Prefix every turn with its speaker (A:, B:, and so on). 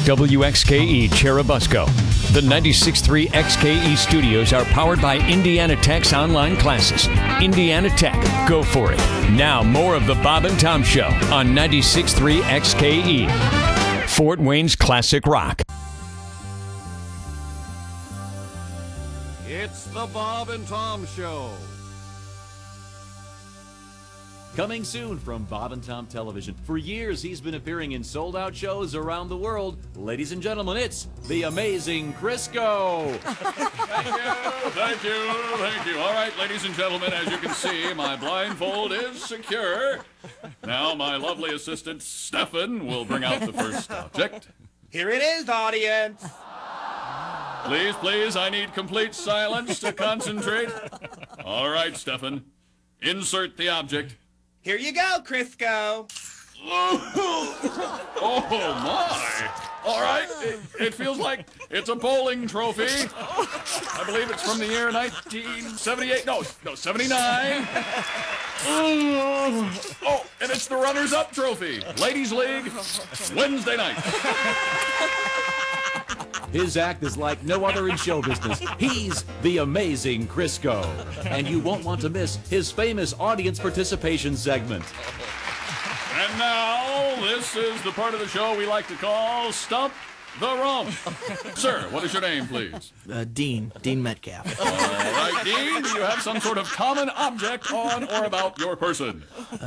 A: WXKE Cherubusco. The 96.3 XKE studios are powered by Indiana Tech's online classes. Indiana Tech, go for it. Now, more of the Bob and Tom Show on 96.3 XKE. Fort Wayne's classic rock.
B: It's the Bob and Tom Show. Coming soon from Bob and Tom Television. For years, he's been appearing in sold-out shows around the world. Ladies and gentlemen, it's the amazing Crisco.
C: Thank you. All right, ladies and gentlemen, as you can see, my blindfold is secure. Now, my lovely assistant, Stefan, will bring out the first object.
D: Here it is, audience.
C: Please, I need complete silence to concentrate. All right, Stefan, insert the object.
D: Here you go, Crisco.
C: Oh, my. All right, it feels like it's a bowling trophy. I believe it's from the year 1978. No, 79. Oh, and it's the runners-up trophy. Ladies League, Wednesday night.
B: His act is like no other in show business. He's the amazing Crisco. And you won't want to miss his famous audience participation segment.
C: And now, this is the part of the show we like to call Stump the Rump. Sir, what is your name, please?
E: Dean Metcalf.
C: All right, Dean, do you have some sort of common object on or about your person?